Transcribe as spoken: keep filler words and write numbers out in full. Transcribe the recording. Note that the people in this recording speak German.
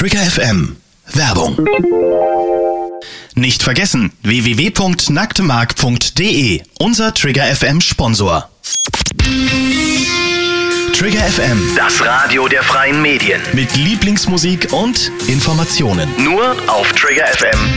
Trigger F M. Werbung. Nicht vergessen, w w w punkt nacktemark punkt d e, unser Trigger F M Sponsor. Trigger F M, das Radio der freien Medien. mit Lieblingsmusik und Informationen. Nur auf trigger f m